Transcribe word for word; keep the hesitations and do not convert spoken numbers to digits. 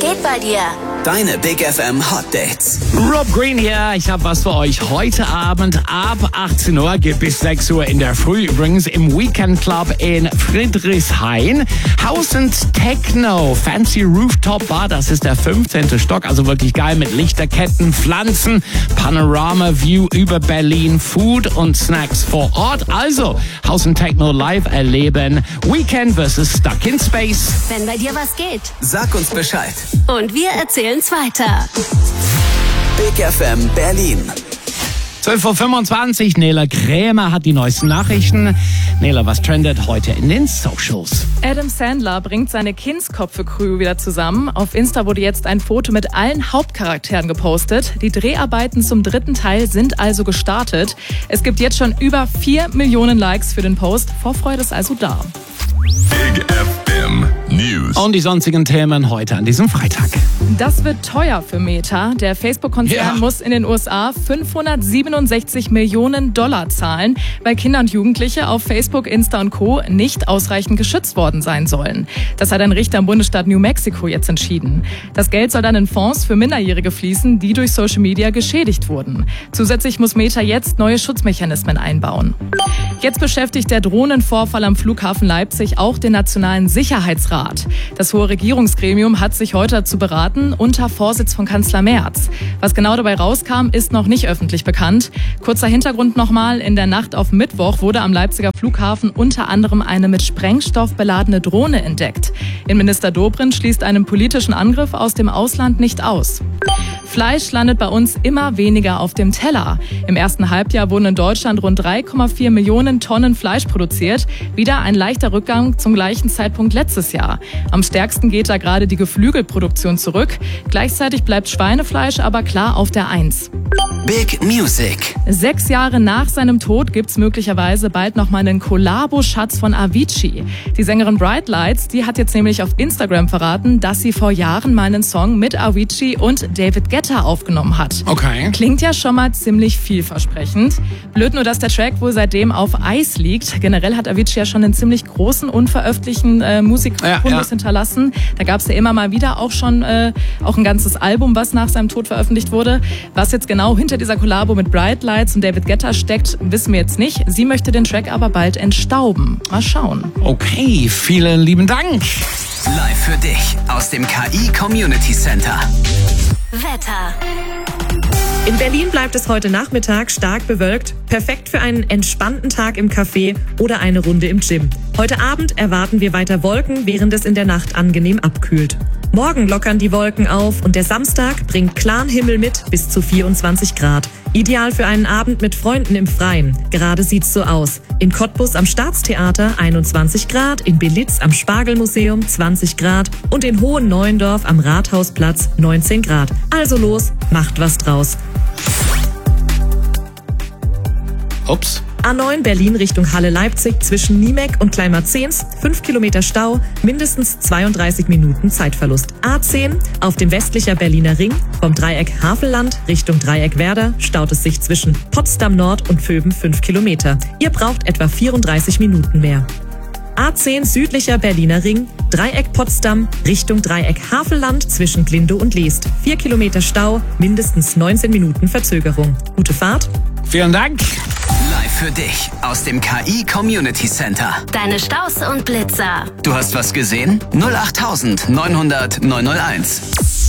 geht bei dir? Deine Big F M Hot Dates. Rob Green hier. Ich habe was für euch. Heute Abend ab achtzehn Uhr geht bis sechs Uhr in der Früh übrigens im Weekend Club in Friedrichshain. House and Techno, Fancy Rooftop Bar. Das ist der fünfzehnte Stock. Also wirklich geil mit Lichterketten, Pflanzen, Panorama View über Berlin, Food und Snacks vor Ort. Also House and Techno live erleben. Weekend versus Stuck in Space. Wenn bei dir was geht. Sag uns Bescheid. Und wir erzählen's weiter. Big F M Berlin. zwölf Uhr fünfundzwanzig, Nela Krämer hat die neuesten Nachrichten. Nela, was trendet heute in den Socials? Adam Sandler bringt seine Kindskopfe-Crew wieder zusammen. Auf Insta wurde jetzt ein Foto mit allen Hauptcharakteren gepostet. Die Dreharbeiten zum dritten Teil sind also gestartet. Es gibt jetzt schon über vier Millionen Likes für den Post. Vorfreude ist also da. Big F M News. Und die sonstigen Themen heute an diesem Freitag. Das wird teuer für Meta. Der Facebook-Konzern Ja. muss in den U S A fünfhundertsiebenundsechzig Millionen Dollar zahlen, weil Kinder und Jugendliche auf Facebook, Insta und Co. nicht ausreichend geschützt worden sein sollen. Das hat ein Richter im Bundesstaat New Mexico jetzt entschieden. Das Geld soll dann in Fonds für Minderjährige fließen, die durch Social Media geschädigt wurden. Zusätzlich muss Meta jetzt neue Schutzmechanismen einbauen. Jetzt beschäftigt der Drohnenvorfall am Flughafen Leipzig auch den Nationalen Sicherheitsrat. Das hohe Regierungsgremium hat sich heute dazu beraten, unter Vorsitz von Kanzler Merz. Was genau dabei rauskam, ist noch nicht öffentlich bekannt. Kurzer Hintergrund nochmal: In der Nacht auf Mittwoch wurde am Leipziger Flughafen unter anderem eine mit Sprengstoff beladene Drohne entdeckt. Innenminister Dobrindt schließt einen politischen Angriff aus dem Ausland nicht aus. Fleisch landet bei uns immer weniger auf dem Teller. Im ersten Halbjahr wurden in Deutschland rund drei Komma vier Millionen Tonnen Fleisch produziert. Wieder ein leichter Rückgang zum gleichen Zeitpunkt letztes Jahr. Am stärksten geht da gerade die Geflügelproduktion zurück. Gleichzeitig bleibt Schweinefleisch aber klar auf der Eins. Big Music. Sechs Jahre nach seinem Tod gibt's möglicherweise bald noch mal einen Kollabo-Schatz von Avicii. Die Sängerin Bright Lights, die hat jetzt nämlich auf Instagram verraten, dass sie vor Jahren mal einen Song mit Avicii und David Guetta aufgenommen hat. Okay. Klingt ja schon mal ziemlich vielversprechend. Blöd nur, dass der Track wohl seitdem auf Eis liegt. Generell hat Avicii ja schon einen ziemlich großen, unveröffentlichten äh, Musikfundus ja, ja. hinterlassen. Da gab's ja immer mal wieder auch schon äh, auch ein ganzes Album, was nach seinem Tod veröffentlicht wurde. Was jetzt genau hinter dieser Kollabo mit Bright Lights und David Guetta steckt, wissen wir jetzt nicht. Sie möchte den Track aber bald entstauben. Mal schauen. Okay, vielen lieben Dank. Live für dich aus dem K I Community Center. Wetter. In Berlin bleibt es heute Nachmittag stark bewölkt. Perfekt für einen entspannten Tag im Café oder eine Runde im Gym. Heute Abend erwarten wir weiter Wolken, während es in der Nacht angenehm abkühlt. Morgen lockern die Wolken auf und der Samstag bringt klaren Himmel mit bis zu vierundzwanzig Grad. Ideal für einen Abend mit Freunden im Freien. Gerade sieht's so aus. In Cottbus am Staatstheater einundzwanzig Grad, in Belitz am Spargelmuseum zwanzig Grad und in Hohen-Neuendorf am Rathausplatz neunzehn Grad. Also los, macht was draus. Ups. A neun Berlin Richtung Halle-Leipzig zwischen Niemek und Kleinmarzens, fünf Kilometer Stau, mindestens zweiunddreißig Minuten Zeitverlust. A zehn auf dem westlicher Berliner Ring, vom Dreieck Havelland Richtung Dreieck Werder staut es sich zwischen Potsdam Nord und Vöben fünf Kilometer. Ihr braucht etwa vierunddreißig Minuten mehr. A zehn südlicher Berliner Ring, Dreieck Potsdam Richtung Dreieck Havelland zwischen Glindow und Leest. vier Kilometer Stau, mindestens neunzehn Minuten Verzögerung. Gute Fahrt. Vielen Dank. Live für dich aus dem K I Community Center. Deine Staus und Blitzer. Du hast was gesehen? null acht neunhundert neunhunderteins.